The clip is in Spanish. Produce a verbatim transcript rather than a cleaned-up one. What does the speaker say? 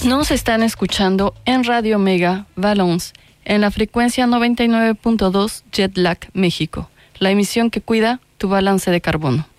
Nos están escuchando en Radio Mega Valence, en la frecuencia noventa y nueve punto dos Jetlag México, la emisión que cuida tu balance de carbono.